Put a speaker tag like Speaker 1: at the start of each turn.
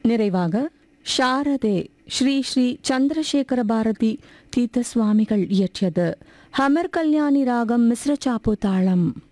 Speaker 1: நிறைவாக ஷாரதே ஸ்ரீ ஸ்ரீ சந்திரசேகர பாரதி தீர்த்த சுவாமிகள் இயற்றியது ஹமர் கல்யாணி ராகம் மிஸ்ர சாப்பு தாளம்.